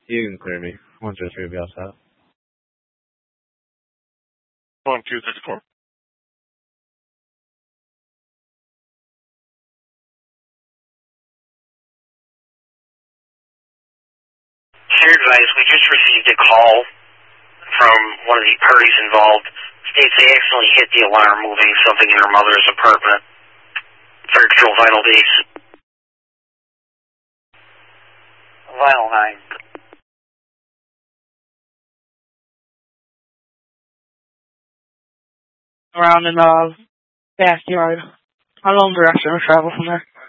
You can clear me. 123 will be outside. 1234. Share advice, we just received a call from one of the parties involved. States they accidentally hit the alarm moving something in her mother's apartment. Fire Control Vinyl Base. Vinyl 9. Around in the backyard. I don't know the direction of travel from there.